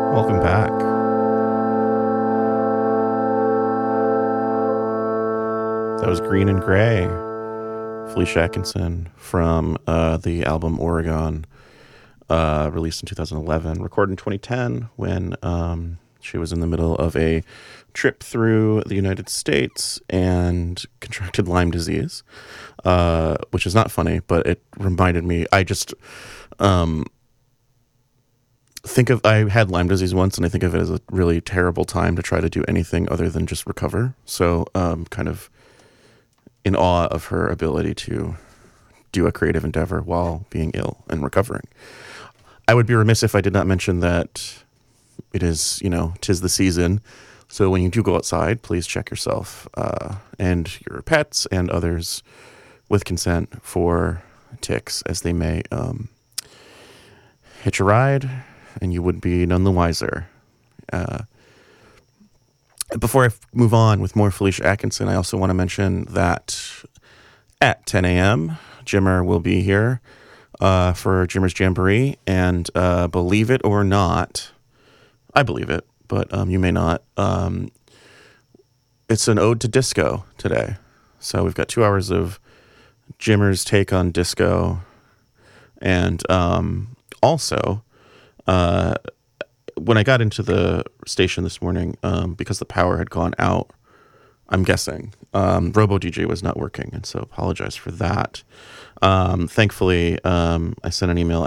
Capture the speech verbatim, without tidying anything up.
Welcome back. That was Green and Gray, Felicia Atkinson from uh, the album Oregon, uh, released in two thousand eleven, recorded in twenty ten when um, she was in the middle of a trip through the United States and contracted Lyme disease, uh, which is not funny, but it reminded me, I just... Um, think of I had Lyme disease once, and I think of it as a really terrible time to try to do anything other than just recover. So um, kind of in awe of her ability to do a creative endeavor while being ill and recovering. I would be remiss if I did not mention that it is, you know, 'tis the season. So when you do go outside, please check yourself uh, and your pets and others with consent for ticks, as they may um, hitch a ride, and you would be none the wiser. Uh, before I move on with more Felicia Atkinson, I also want to mention that at ten a.m., Jimmer will be here uh, for Jimmer's Jamboree, and uh, believe it or not, I believe it, but um, you may not, um, it's an ode to disco today. So we've got two hours of Jimmer's take on disco, and um, also... Uh, when I got into the station this morning, um, because the power had gone out, I'm guessing, um, Robo D J was not working, and so apologize for that. Um, thankfully, um, I sent an email